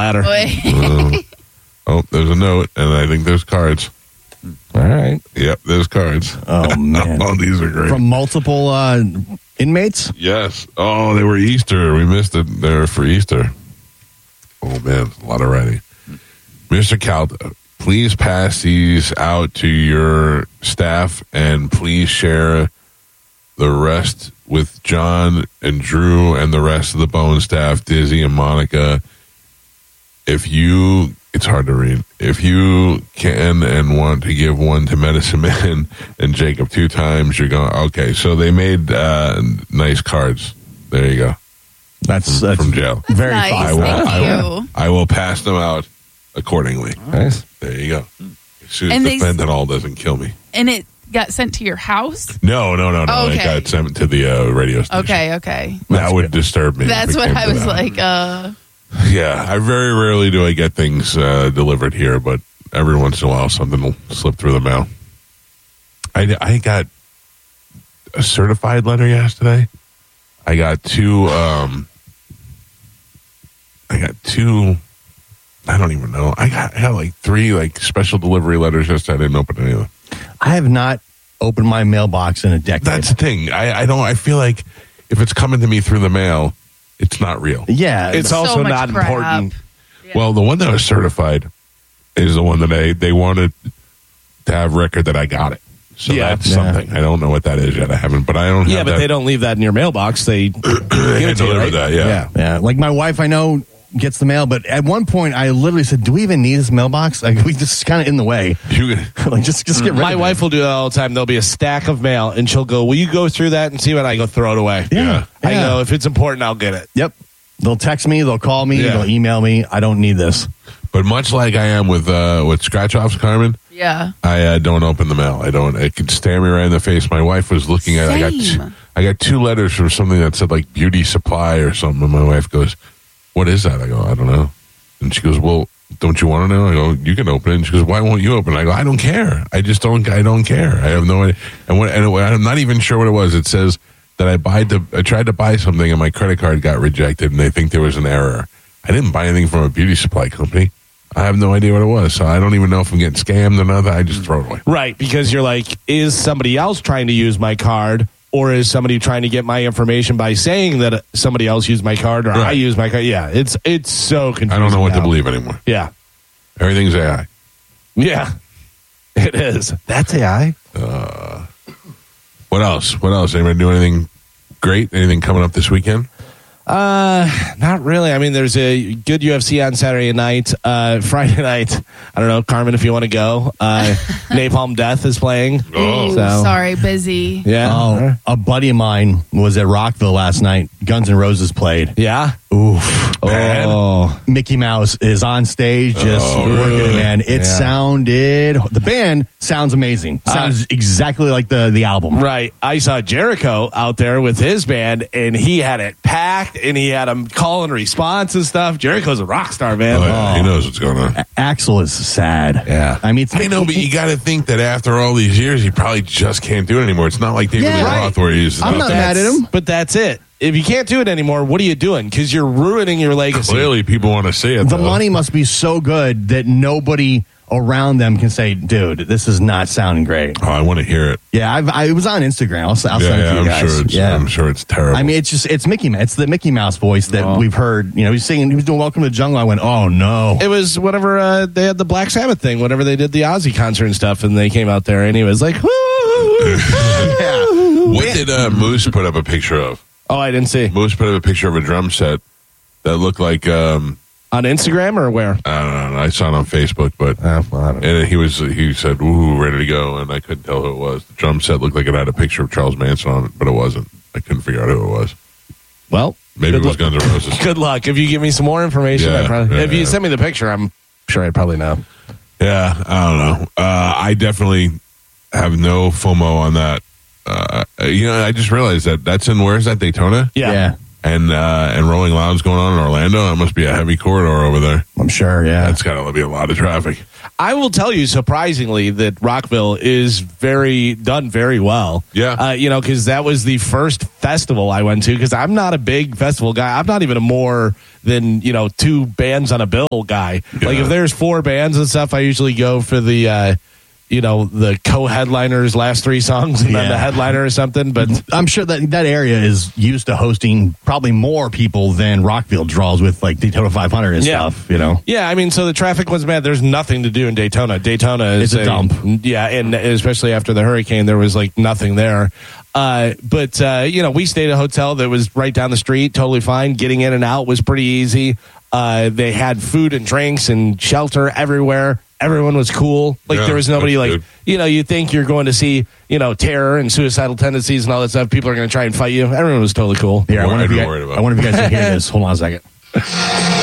matter. Oh, there's a note, and I think there's cards. All right. Yep, there's cards. Oh, man. Oh, these are great. From multiple inmates? Yes. Oh, they were Easter. We missed it. They were for Easter. Oh, man, a lot of writing. Mr. Calda, please pass these out to your staff, and please share the rest with John and Drew and the rest of the Bone staff, Dizzy and Monica. It's hard to read. If you can and want to give one to Medicine Man and Jacob 2 times, you're going, okay. So they made nice cards. There you go. That's from jail. Very nice. thoughtful. I will pass them out accordingly. Nice. There you go. As soon as And the fentanyl doesn't kill me. And it got sent to your house? No. Okay. It got sent to the radio station. Okay. That would disturb me. That's what I was like. Yeah, I very rarely do I get things delivered here, but every once in a while something will slip through the mail. I got a certified letter yesterday. I got two. I don't even know. I got like 3 like special delivery letters yesterday. I didn't open any of them. I have not opened my mailbox in a decade. That's the thing. I feel like if it's coming to me through the mail, it's not real. Yeah. It's so also much not crap. important. Yeah. Well, the one that was certified is the one that they wanted to have record that I got it. So that's something. I don't know what that is yet. I haven't, but I don't have Yeah, but that. they don't leave that in your mailbox. They give it to you, deliver right? that, yeah. Yeah. Like my wife, I know, gets the mail, but at one point I literally said, do we even need this mailbox? Like, we just kind of in the way. Like, just get rid My of wife it. will do that all the time. There'll be a stack of mail, and she'll go, will you go through that and see what? I go, throw it away. Yeah. I go, if it's important, I'll get it. Yep. They'll text me, they'll call me, Yeah. they'll email me. I don't need this. But much like I am with scratch offs, Carmen, Yeah. I don't open the mail. I don't. It could stare me right in the face. My wife was looking at it. Same. I got 2 letters from something that said like beauty supply or something. And my wife goes, "What is that?" I go, "I don't know." And she goes, "Well, don't you want to know?" I go, "You can open it." And she goes, "Why won't you open it?" I go, "I don't care. I just don't. I don't care. I have no idea." And I'm not even sure what it was. It says that I tried to buy something and my credit card got rejected, and they think there was an error. I didn't buy anything from a beauty supply company. I have no idea what it was, so I don't even know if I'm getting scammed or not. I just throw it away. Right, because you're like, is somebody else trying to use my card, or is somebody trying to get my information by saying that somebody else used my card or I used my card? Yeah, it's so confusing. I don't know what to now. believe anymore. Yeah. Everything's AI. Yeah, it is. That's AI. What else? Anybody do anything great? Anything coming up this weekend? Not really. I mean, there's a good UFC on Saturday night. Friday night, I don't know, Carmen, if you want to go. Napalm Death is playing. Oh. Ooh, So- sorry, busy. Yeah. Oh, a buddy of mine was at Rockville last night. Guns N' Roses played. Yeah. Oof. Oh. Mickey Mouse is on stage just working it, man. It sounded, the band sounds amazing. Sounds exactly like the album. Right. I saw Jericho out there with his band, and he had it packed, and he had them call and response and stuff. Jericho's a rock star, man. Oh, yeah. He knows what's going on. Axl is sad. Yeah. I mean, it's I know, but you got to think that after all these years, he probably just can't do it anymore. It's not like David Lee Roth where he's. I'm not mad at him. But that's it. If you can't do it anymore, what are you doing? Because you're ruining your legacy. Clearly, people want to see it. The though. money must be so good that nobody around them can say, dude, this is not sounding great. Oh, I want to hear it. Yeah, I was on Instagram. I'll send it to you guys. I'm sure it's terrible. I mean, it's Mickey Mouse. It's the Mickey Mouse voice that we've heard. You know, he's singing. He was doing "Welcome to the Jungle." I went, "Oh no!" It was whenever they had the Black Sabbath thing, whenever they did the Ozzy concert and stuff, and they came out there, and he was like, "Woo!" Yeah. What did Moose put up a picture of? Oh, I didn't see. Moose put up a picture of a drum set that looked like On Instagram or where? I don't know. I saw it on Facebook, but I don't know. and he said, "Ooh, ready to go," and I couldn't tell who it was. The drum set looked like it had a picture of Charles Manson on it, but it wasn't. I couldn't figure out who it was. Well, Maybe it was Guns N' Roses. good luck. If you give me some more information, if you send me the picture, I'm sure I'd probably know. Yeah, I don't know. I definitely have no FOMO on that. I just realized that's in, where's that, Daytona? Yeah. And Rolling Loud's going on in Orlando. That must be a heavy corridor over there. I'm sure. Yeah. That's got to be a lot of traffic. I will tell you, surprisingly, that Rockville is done very well. Yeah. Because that was the first festival I went to, because I'm not a big festival guy. I'm not even a more than 2 bands on a bill guy. Like if there's 4 bands and stuff, I usually go for the the co-headliners last 3 songs and then the headliner or something. But I'm sure that area is used to hosting probably more people than Rockville draws with like Daytona 500 and stuff, Yeah, I mean, so the traffic was bad. There's nothing to do in Daytona. Daytona is a dump. Yeah, and especially after the hurricane, there was like nothing there. But we stayed at a hotel that was right down the street, totally fine. Getting in and out was pretty easy. They had food and drinks and shelter everywhere. Everyone was cool. Like there was nobody like, you think you're going to see, terror and suicidal tendencies and all that stuff. People are going to try and fight you. Everyone was totally cool. Yeah, I wonder if you guys can hear this. Hold on a second.